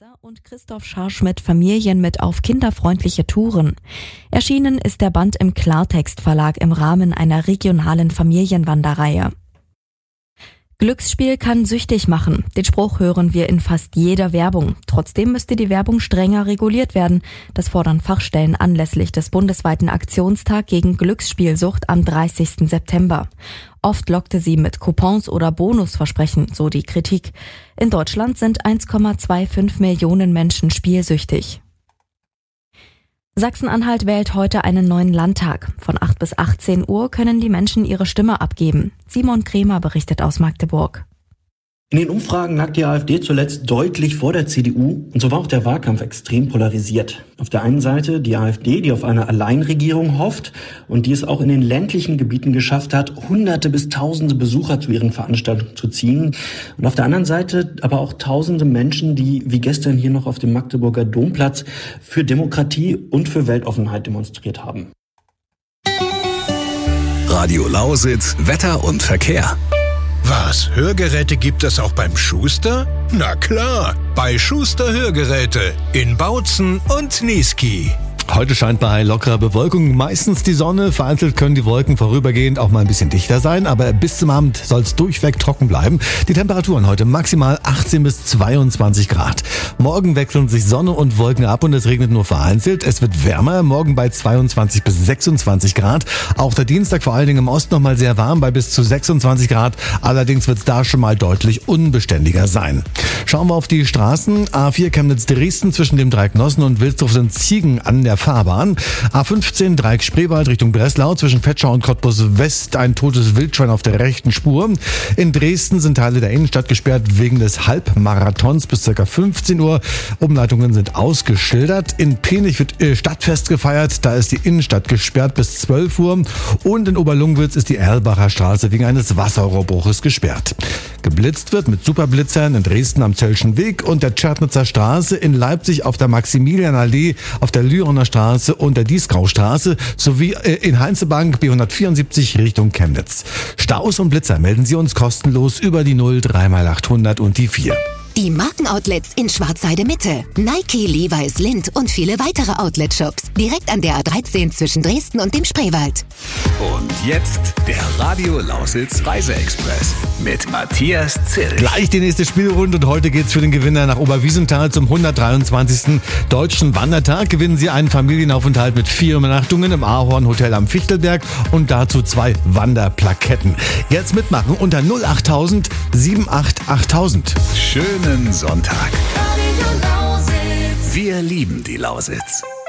Hauser und Christoph Scharsch mit Familien mit auf kinderfreundliche Touren. Erschienen ist der Band im Klartext Verlag im Rahmen einer regionalen Familienwanderreihe. Glücksspiel kann süchtig machen. Den Spruch hören wir in fast jeder Werbung. Trotzdem müsste die Werbung strenger reguliert werden. Das fordern Fachstellen anlässlich des bundesweiten Aktionstag gegen Glücksspielsucht am 30. September. Oft lockte sie mit Coupons oder Bonusversprechen, so die Kritik. In Deutschland sind 1,25 Millionen Menschen spielsüchtig. Sachsen-Anhalt wählt heute einen neuen Landtag. Von 8 bis 18 Uhr können die Menschen ihre Stimme abgeben. Simon Kremer berichtet aus Magdeburg. In den Umfragen lag die AfD zuletzt deutlich vor der CDU und so war auch der Wahlkampf extrem polarisiert. Auf der einen Seite die AfD, die auf eine Alleinregierung hofft und die es auch in den ländlichen Gebieten geschafft hat, Hunderte bis Tausende Besucher zu ihren Veranstaltungen zu ziehen. Und auf der anderen Seite aber auch Tausende Menschen, die wie gestern hier noch auf dem Magdeburger Domplatz für Demokratie und für Weltoffenheit demonstriert haben. Radio Lausitz, Wetter und Verkehr. Was, Hörgeräte gibt es auch beim Schuster? Na klar, bei Schuster Hörgeräte in Bautzen und Niesky. Heute scheint bei lockerer Bewölkung meistens die Sonne. Vereinzelt können die Wolken vorübergehend auch mal ein bisschen dichter sein, aber bis zum Abend soll es durchweg trocken bleiben. Die Temperaturen heute maximal 18 bis 22 Grad. Morgen wechseln sich Sonne und Wolken ab und es regnet nur vereinzelt. Es wird wärmer, morgen bei 22 bis 26 Grad. Auch der Dienstag vor allen Dingen im Osten nochmal sehr warm bei bis zu 26 Grad. Allerdings wird es da schon mal deutlich unbeständiger sein. Schauen wir auf die Straßen. A4 Chemnitz-Dresden zwischen dem Dreieck Nossen und Wilsdorf sind Ziegen an der Fahrbahn. A15 Dreieck Spreewald Richtung Breslau zwischen Vetschau und Cottbus West ein totes Wildschwein auf der rechten Spur. In Dresden sind Teile der Innenstadt gesperrt wegen des Halbmarathons bis ca. 15 Uhr. Umleitungen sind ausgeschildert. In Penich wird Stadtfest gefeiert. Da ist die Innenstadt gesperrt bis 12 Uhr. Und in Oberlungwitz ist die Erlbacher Straße wegen eines Wasserrohrbruches gesperrt. Geblitzt wird mit Superblitzern in Dresden am Zöllschen Weg und der Tschernitzer Straße, in Leipzig auf der Maximilianallee, auf der Lyroner Straße und der Dieskaustraße sowie in Heinzebank B174 Richtung Chemnitz. Staus und Blitzer melden Sie uns kostenlos über die 03x800 und die 4. Die Markenoutlets in Schwarzheide Mitte. Nike, Levi's, Lindt und viele weitere Outlet-Shops. Direkt an der A13 zwischen Dresden und dem Spreewald. Und jetzt der Radio Lausitz Reiseexpress mit Matthias Zirch. Gleich die nächste Spielrunde und heute geht's für den Gewinner nach Oberwiesenthal zum 123. Deutschen Wandertag. Gewinnen Sie einen Familienaufenthalt mit 4 Übernachtungen im Ahorn Hotel am Fichtelberg und dazu 2 Wanderplaketten. Jetzt mitmachen unter 08000 78 8000. Schönen Sonntag. Wir lieben die Lausitz.